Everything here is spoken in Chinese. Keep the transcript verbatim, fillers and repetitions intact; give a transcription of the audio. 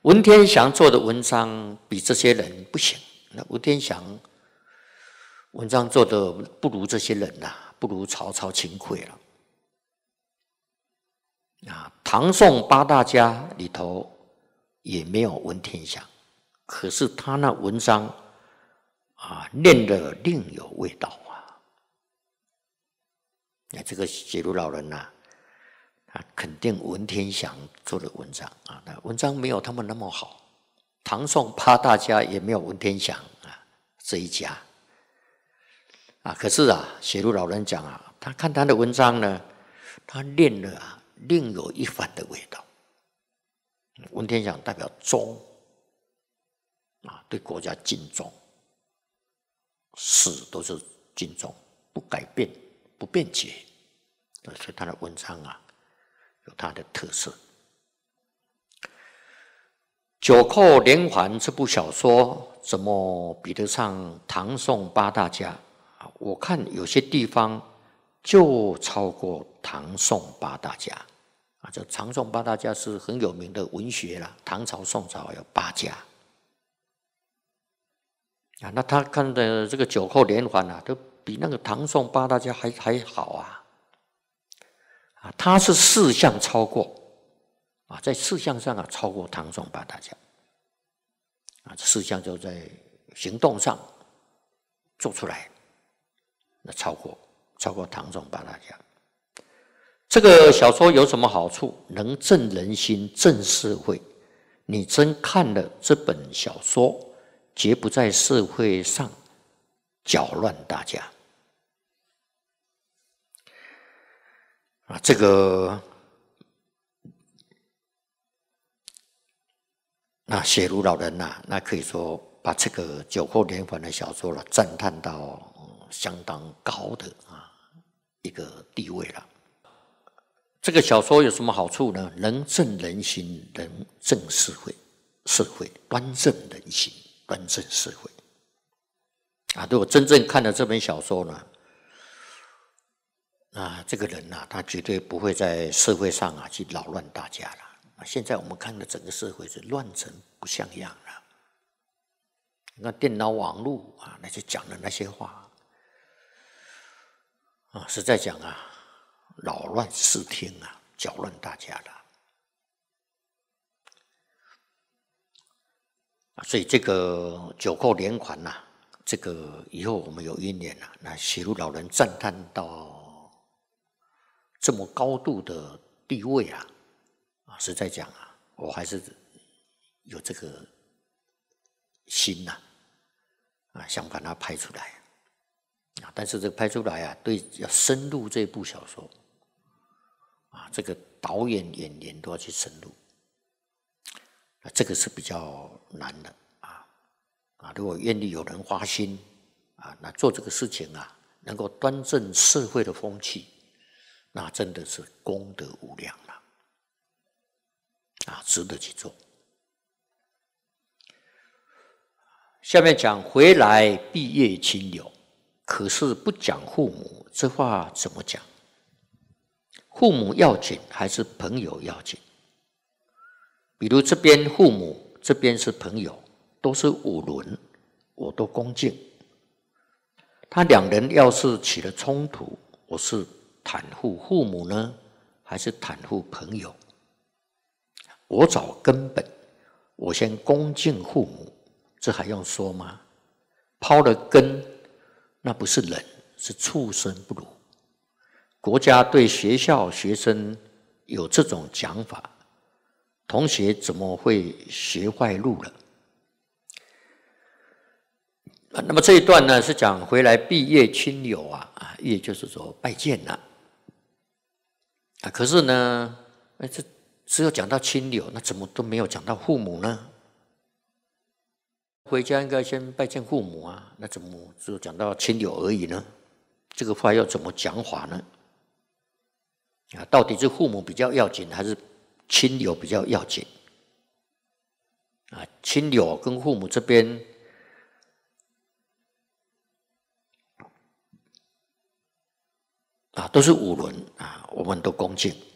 文天祥做的文章比这些人不行，那文天祥文章做的不如这些人呐、啊，不如曹操、秦桧了。啊，唐宋八大家里头也没有文天祥，可是他那文章啊，念得另有味道啊。那这个写如老人呐、啊，他肯定文天祥做的文章啊，那文章没有他们那么好。唐宋八大家也没有文天祥啊这一家啊。可是啊，写如老人讲啊，他看他的文章呢，他念了啊。另有一番的味道。文天祥代表忠啊，对国家尽忠，死都是尽忠，不改变，不辩解，所以他的文章啊有他的特色。《九寇连环》这部小说怎么比得上唐宋八大家？我看有些地方就超过唐宋八大家。啊，这唐宋八大家是很有名的文学啦，唐朝、宋朝有八家。啊，那他看的这个九寇连环啊，都比那个唐宋八大家还还好啊。啊，他是事项超过，啊，在事项上啊超过唐宋八大家。啊，事项就在行动上做出来，那超过超过唐宋八大家。这个小说有什么好处？能正人心、正社会。你真看了这本小说，绝不在社会上搅乱大家。啊，这个那写如老人呐、啊，那可以说把这个九寇连环的小说了赞叹到相当高的啊一个地位了。这个小说有什么好处呢？能正人心，能正社会，社会端正人心，端正社会。啊，如果真正看了这本小说呢，啊，这个人呐、啊，他绝对不会在社会上啊去扰乱大家了。现在我们看的整个社会是乱成不像样了。那电脑网络啊，那些讲的那些话啊，实在讲啊。扰乱视听啊，搅乱大家了。所以这个九寇连环呐、啊，这个以后我们有因缘啊，那写如老人赞叹到这么高度的地位啊，啊，实在讲啊，我还是有这个心呐、啊，啊，想把它拍出来啊。但是这个拍出来啊，对，要深入这部小说。啊，这个导演、演员都要去深入，啊，这个是比较难的啊啊！如果愿意有人花心啊，那做这个事情啊，能够端正社会的风气，那真的是功德无量了啊，值得去做。下面讲回来毕业亲友，可是不讲父母，这话怎么讲？父母要紧还是朋友要紧？比如这边父母，这边是朋友，都是五伦，我都恭敬。他两人要是起了冲突，我是袒护父母呢，还是袒护朋友？我找根本，我先恭敬父母，这还用说吗？抛了根，那不是人，是畜生不如。国家对学校学生有这种讲法，同学怎么会学坏路了？那么这一段呢，是讲回来毕业亲友啊，啊，业就是说拜见了啊。可是呢，哎，这只有讲到亲友，那怎么都没有讲到父母呢？回家应该先拜见父母啊，那怎么只有讲到亲友而已呢？这个话要怎么讲法呢？啊，到底是父母比较要紧，还是亲友比较要紧？啊，亲友跟父母这边啊，都是五伦啊，我们都恭敬。